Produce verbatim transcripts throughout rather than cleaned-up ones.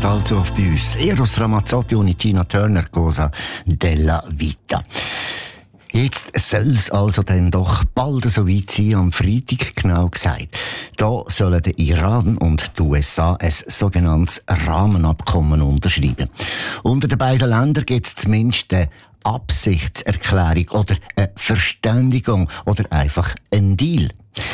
wartet also auf bei uns. Eros Ramazzotti und Tina Turner, Cosa della Vita. Jetzt soll es also dann doch bald so weit sein, am Freitag genau gesagt. Da sollen der Iran und die U S A ein sogenanntes Rahmenabkommen unterschreiben. Unter den beiden Ländern gibt es zumindest eine Absichtserklärung oder eine Verständigung oder einfach einen Deal.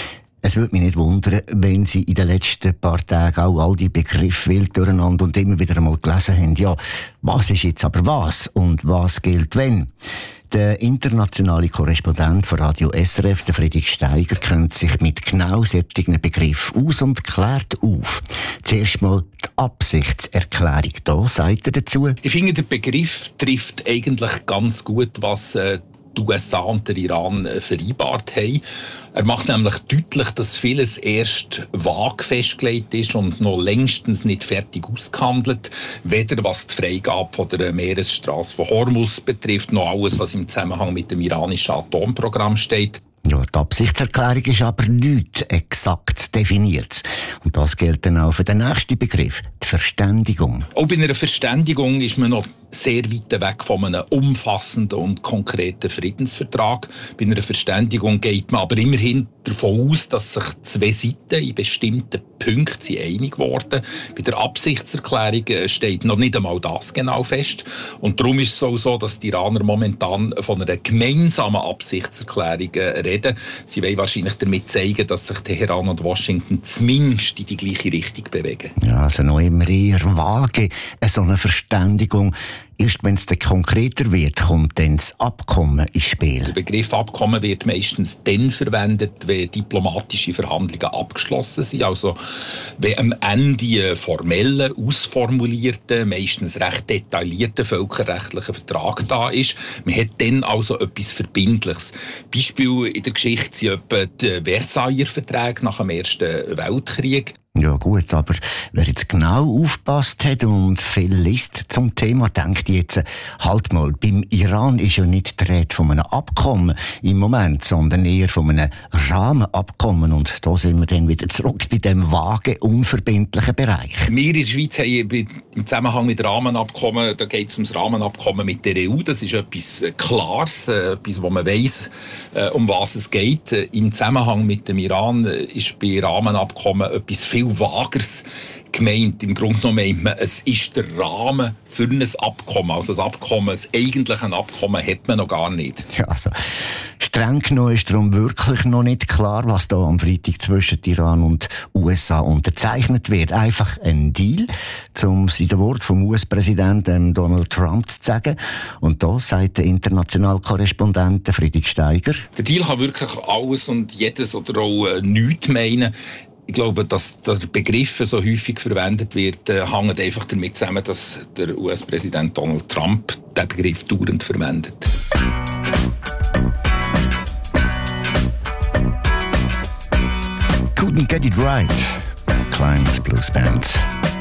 Es würde mich nicht wundern, wenn Sie in den letzten paar Tagen auch all die Begriffe wild durcheinander und immer wieder einmal gelesen haben, ja, was ist jetzt aber was und was gilt wenn? Der internationale Korrespondent von Radio S R F, der Friedrich Steiger, kennt sich mit genau solchen Begriffen aus und klärt auf. Zuerst mal die Absichtserklärung. Da sagt er dazu. Ich finde, der Begriff trifft eigentlich ganz gut, was äh, die U S A und der Iran äh, vereinbart haben. Er macht nämlich deutlich, dass vieles erst vage festgelegt ist und noch längstens nicht fertig ausgehandelt. Weder was die Freigabe von der Meeresstraße von Hormuz betrifft, noch alles, was im Zusammenhang mit dem iranischen Atomprogramm steht. Ja, die Absichtserklärung ist aber nicht exakt definiert. Und das gilt dann auch für den nächsten Begriff, die Verständigung. Auch bei einer Verständigung ist man noch sehr weit weg von einem umfassenden und konkreten Friedensvertrag. Bei einer Verständigung geht man aber immerhin davon aus, dass sich zwei Seiten in bestimmten Punkten einig geworden. Bei der Absichtserklärung steht noch nicht einmal das genau fest. Und darum ist es auch so, dass die Iraner momentan von einer gemeinsamen Absichtserklärung reden. Sie wollen wahrscheinlich damit zeigen, dass sich Teheran und Washington zumindest in die gleiche Richtung bewegen. Ja, also noch immer eher vage, so eine Verständigung. Erst wenn es dann konkreter wird, kommt dann das Abkommen ins Spiel. Der Begriff Abkommen wird meistens dann verwendet, wenn diplomatische Verhandlungen abgeschlossen sind. Also wenn am Ende ein formeller, ausformulierter, meistens recht detaillierter völkerrechtlicher Vertrag da ist. Man hat dann also etwas Verbindliches. Beispiel in der Geschichte sind etwa die Versailler Verträge nach dem Ersten Weltkrieg. Ja gut, aber wer jetzt genau aufgepasst hat und viel liest zum Thema, denkt jetzt, halt mal, beim Iran ist ja nicht die Rede von einem Abkommen im Moment, sondern eher von einem Rahmenabkommen. Und da sind wir dann wieder zurück bei dem vagen, unverbindlichen Bereich. Wir in der Schweiz haben im Zusammenhang mit Rahmenabkommen, da geht es um das Rahmenabkommen mit der E U. Das ist etwas Klares, etwas, wo man weiss, um was es geht. Im Zusammenhang mit dem Iran ist bei Rahmenabkommen etwas viel Vageres gemeint. Im Grunde genommen meint man, es ist der Rahmen für ein Abkommen. Also das Abkommen, das eigentliche Abkommen hat man noch gar nicht. Ja, also streng genommen ist darum wirklich noch nicht klar, was da am Freitag zwischen Iran und U S A unterzeichnet wird. Einfach ein Deal, um es in den Worten vom U S-Präsidenten Donald Trump zu sagen. Und da sagt der internationale Korrespondent Friedrich Steiger. Der Deal kann wirklich alles und jedes oder auch äh, nichts meinen. Ich glaube, dass der Begriff so häufig verwendet wird, äh, hängt einfach damit zusammen, dass der U S-Präsident Donald Trump diesen Begriff dauernd verwendet. Couldn't get it right. Climbs Blues Band.